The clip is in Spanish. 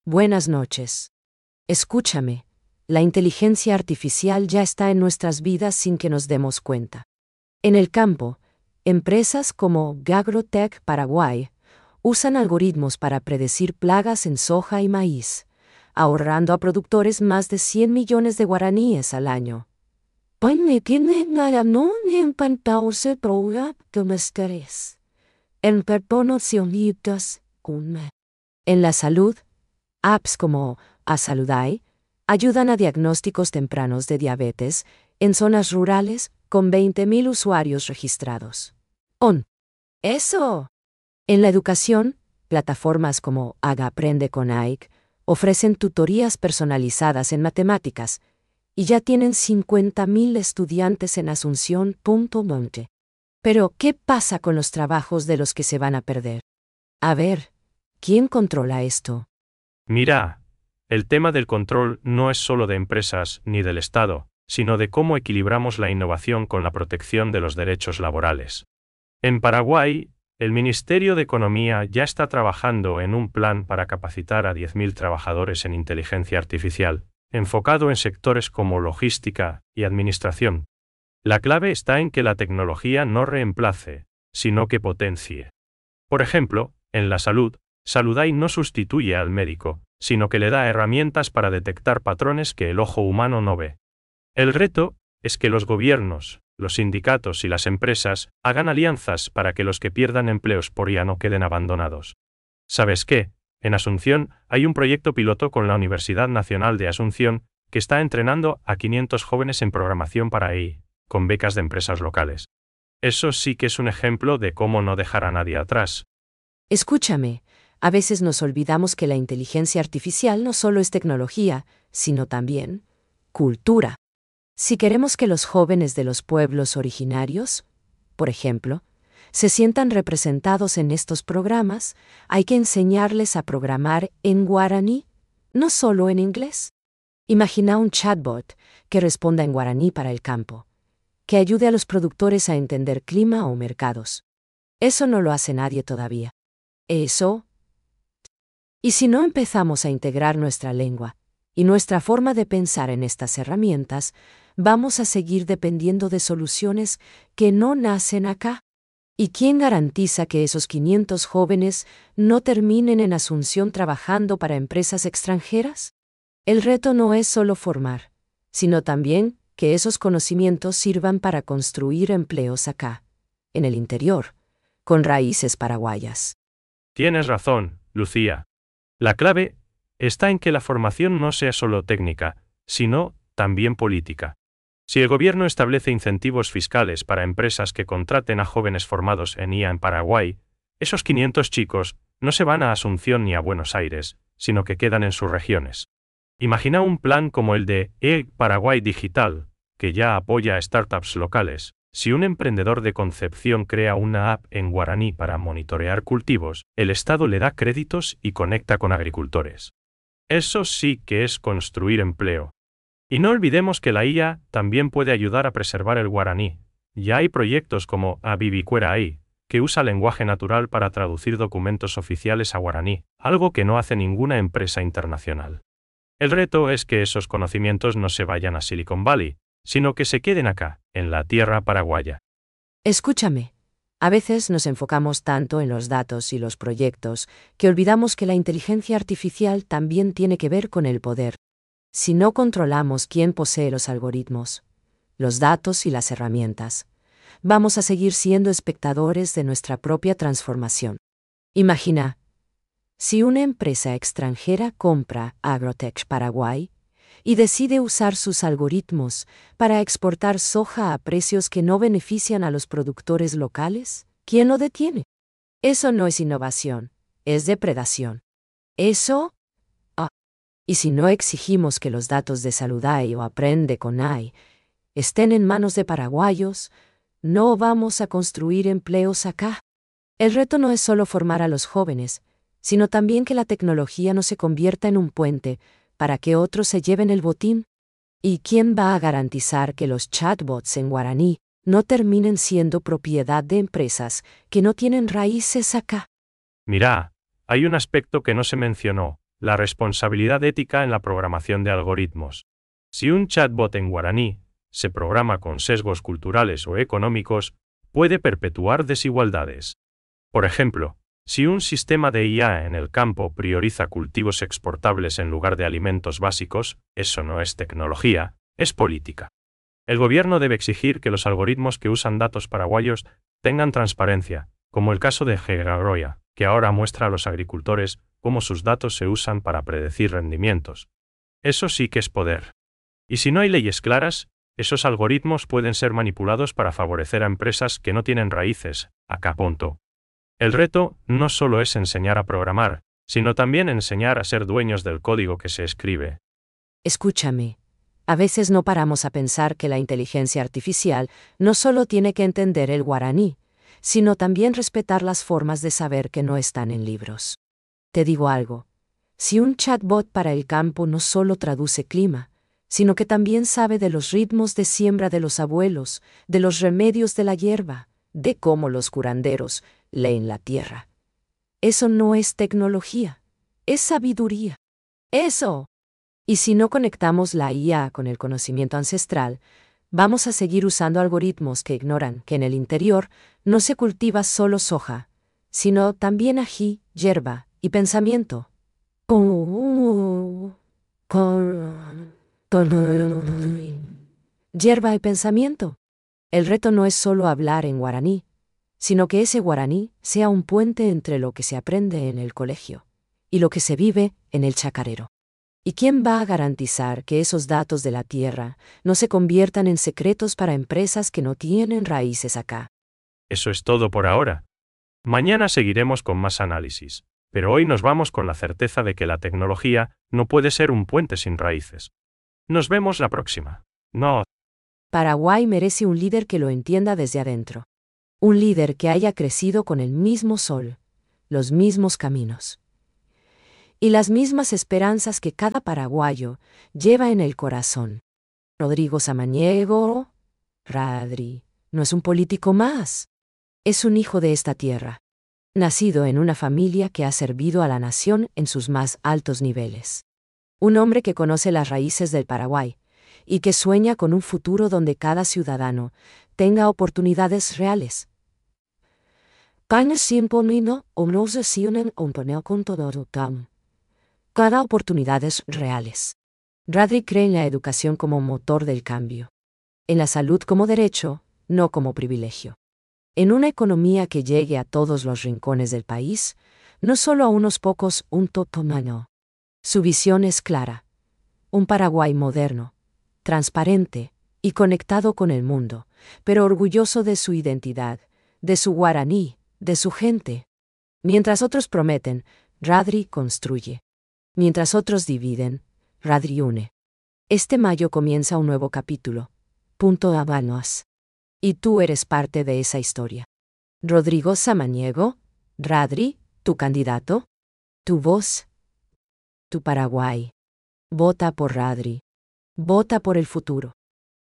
Buenas noches. Escúchame, la inteligencia artificial ya está en nuestras vidas sin que nos demos cuenta. En el campo, empresas como Agrotech Paraguay usan algoritmos para predecir plagas en soja y maíz, ahorrando a productores más de 100 millones de guaraníes al año. En la salud, apps como Asaludai ayudan a diagnósticos tempranos de diabetes en zonas rurales con 20.000 usuarios registrados. ¡Eso! En la educación, plataformas como Aprende con Ike ofrecen tutorías personalizadas en matemáticas y ya tienen 50.000 estudiantes en Asunción. Pero, ¿qué pasa con los trabajos de los que se van a perder? A ver, ¿quién controla esto? Mira, el tema del control no es solo de empresas ni del Estado, sino de cómo equilibramos la innovación con la protección de los derechos laborales. En Paraguay, el Ministerio de Economía ya está trabajando en un plan para capacitar a 10.000 trabajadores en inteligencia artificial, enfocado en sectores como logística y administración. La clave está en que la tecnología no reemplace, sino que potencie. Por ejemplo, en la salud, Saludai no sustituye al médico, sino que le da herramientas para detectar patrones que el ojo humano no ve. El reto es que los gobiernos, los sindicatos y las empresas hagan alianzas para que los que pierdan empleos por IA no queden abandonados. ¿Sabes qué? En Asunción hay un proyecto piloto con la Universidad Nacional de Asunción que está entrenando a 500 jóvenes en programación para AI, con becas de empresas locales. Eso sí que es un ejemplo de cómo no dejar a nadie atrás. Escúchame, a veces nos olvidamos que la inteligencia artificial no solo es tecnología, sino también cultura. Si queremos que los jóvenes de los pueblos originarios, por ejemplo, se sientan representados en estos programas, hay que enseñarles a programar en guaraní, no solo en inglés. Imagina un chatbot que responda en guaraní para el campo, que ayude a los productores a entender clima o mercados. Eso no lo hace nadie todavía. Eso. Y si no empezamos a integrar nuestra lengua y nuestra forma de pensar en estas herramientas, vamos a seguir dependiendo de soluciones que no nacen acá. ¿Y quién garantiza que esos 500 jóvenes no terminen en Asunción trabajando para empresas extranjeras? El reto no es solo formar, sino también que esos conocimientos sirvan para construir empleos acá, en el interior, con raíces paraguayas. Tienes razón, Lucía. La clave está en que la formación no sea solo técnica, sino también política. Si el gobierno establece incentivos fiscales para empresas que contraten a jóvenes formados en IA en Paraguay, esos 500 chicos no se van a Asunción ni a Buenos Aires, sino que quedan en sus regiones. Imagina un plan como el de Paraguay Digital, que ya apoya a startups locales. Si un emprendedor de Concepción crea una app en guaraní para monitorear cultivos, el Estado le da créditos y conecta con agricultores. Eso sí que es construir empleo. Y no olvidemos que la IA también puede ayudar a preservar el guaraní. Ya hay proyectos como Abibicuera AI, que usa lenguaje natural para traducir documentos oficiales a guaraní, algo que no hace ninguna empresa internacional. El reto es que esos conocimientos no se vayan a Silicon Valley, sino que se queden acá, en la tierra paraguaya. Escúchame, a veces nos enfocamos tanto en los datos y los proyectos que olvidamos que la inteligencia artificial también tiene que ver con el poder. Si no controlamos quién posee los algoritmos, los datos y las herramientas, vamos a seguir siendo espectadores de nuestra propia transformación. Imagina, si una empresa extranjera compra Agrotech Paraguay y decide usar sus algoritmos para exportar soja a precios que no benefician a los productores locales, ¿quién lo detiene? Eso no es innovación, es depredación. Eso. Y si no exigimos que los datos de Saludai o Aprende con AI estén en manos de paraguayos, no vamos a construir empleos acá. El reto no es solo formar a los jóvenes, sino también que la tecnología no se convierta en un puente para que otros se lleven el botín. ¿Y quién va a garantizar que los chatbots en guaraní no terminen siendo propiedad de empresas que no tienen raíces acá? Mira, hay un aspecto que no se mencionó, La responsabilidad ética en la programación de algoritmos. Si un chatbot en guaraní se programa con sesgos culturales o económicos, puede perpetuar desigualdades. Por ejemplo, si un sistema de IA en el campo prioriza cultivos exportables en lugar de alimentos básicos, eso no es tecnología, es política. El gobierno debe exigir que los algoritmos que usan datos paraguayos tengan transparencia, como el caso de Gegagroya, que ahora muestra a los agricultores cómo sus datos se usan para predecir rendimientos. Eso sí que es poder. Y si no hay leyes claras, esos algoritmos pueden ser manipulados para favorecer a empresas que no tienen raíces, acá punto. El reto no solo es enseñar a programar, sino también enseñar a ser dueños del código que se escribe. Escúchame. A veces no paramos a pensar que la inteligencia artificial no solo tiene que entender el guaraní, sino también respetar las formas de saber que no están en libros. Te digo algo. Si un chatbot para el campo no solo traduce clima, sino que también sabe de los ritmos de siembra de los abuelos, de los remedios de la hierba, de cómo los curanderos leen la tierra. Eso no es tecnología, es sabiduría. ¡Eso! Y si no conectamos la IA con el conocimiento ancestral, vamos a seguir usando algoritmos que ignoran que en el interior no se cultiva solo soja, sino también ají, hierba y pensamiento. Hierba y pensamiento. El reto no es solo hablar en guaraní, sino que ese guaraní sea un puente entre lo que se aprende en el colegio y lo que se vive en el chacarero. ¿Y quién va a garantizar que esos datos de la tierra no se conviertan en secretos para empresas que no tienen raíces acá? Eso es todo por ahora. Mañana seguiremos con más análisis, pero hoy nos vamos con la certeza de que la tecnología no puede ser un puente sin raíces. Nos vemos la próxima. No. Paraguay merece un líder que lo entienda desde adentro. Un líder que haya crecido con el mismo sol, los mismos caminos y las mismas esperanzas que cada paraguayo lleva en el corazón. Rodrigo Samaniego, Radri, no es un político más. Es un hijo de esta tierra, nacido en una familia que ha servido a la nación en sus más altos niveles. Un hombre que conoce las raíces del Paraguay y que sueña con un futuro donde cada ciudadano tenga oportunidades reales. Cada oportunidades reales. Radri cree en la educación como motor del cambio. En la salud como derecho, no como privilegio. En una economía que llegue a todos los rincones del país, no solo a unos pocos, un totomano. Su visión es clara. Un Paraguay moderno, transparente y conectado con el mundo, pero orgulloso de su identidad, de su guaraní, de su gente. Mientras otros prometen, Radri construye. Mientras otros dividen, Radri une. Este mayo comienza un nuevo capítulo. Punto Habanos. Y tú eres parte de esa historia. Rodrigo Samaniego, Radri, tu candidato, tu voz, tu Paraguay. Vota por Radri. Vota por el futuro.